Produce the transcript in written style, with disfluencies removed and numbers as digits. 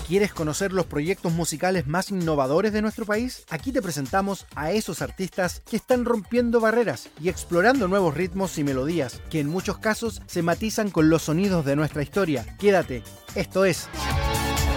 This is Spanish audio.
¿Quieres conocer los proyectos musicales más innovadores de nuestro país? Aquí te presentamos a esos artistas que están rompiendo barreras y explorando nuevos ritmos y melodías, que en muchos casos se matizan con los sonidos de nuestra historia. Quédate, esto es